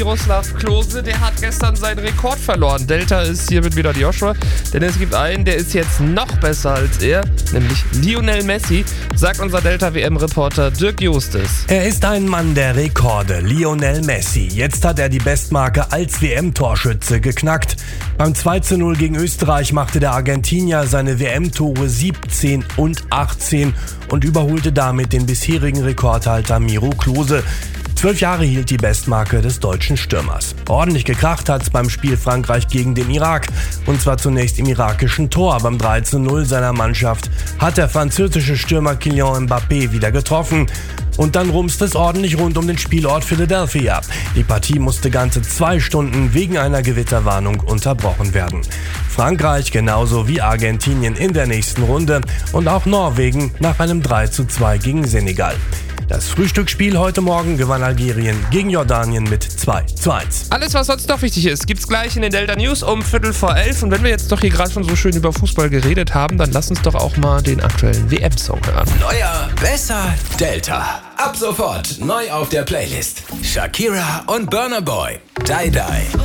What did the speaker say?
Miroslav Klose, der hat gestern seinen Rekord verloren. Delta ist hiermit wieder Joshua, denn es gibt einen, der ist jetzt noch besser als er, nämlich Lionel Messi, sagt unser Delta-WM-Reporter Dirk Justus. Er ist ein Mann der Rekorde, Lionel Messi. Jetzt hat er die Bestmarke als WM-Torschütze geknackt. Beim 2:0 gegen Österreich machte der Argentinier seine WM-Tore 17 und 18 und überholte damit den bisherigen Rekordhalter Miro Klose. 12 Jahre hielt die Bestmarke des deutschen Stürmers. Ordentlich gekracht hat's beim Spiel Frankreich gegen den Irak. Und zwar zunächst im irakischen Tor. Beim 3:0 seiner Mannschaft hat der französische Stürmer Kylian Mbappé wieder getroffen. Und dann rumste es ordentlich rund um den Spielort Philadelphia. Die Partie musste ganze 2 Stunden wegen einer Gewitterwarnung unterbrochen werden. Frankreich genauso wie Argentinien in der nächsten Runde und auch Norwegen nach einem 3:2 gegen Senegal. Das Frühstücksspiel heute Morgen gewann Algerien gegen Jordanien mit 2:1. Alles, was sonst noch wichtig ist, gibt's gleich in den Delta News um 11:15. Und wenn wir jetzt doch hier gerade schon so schön über Fußball geredet haben, dann lass uns doch auch mal den aktuellen WM-Song hören. Neuer, besser, Delta. Ab sofort neu auf der Playlist. Shakira und Burna Boy. Die Die.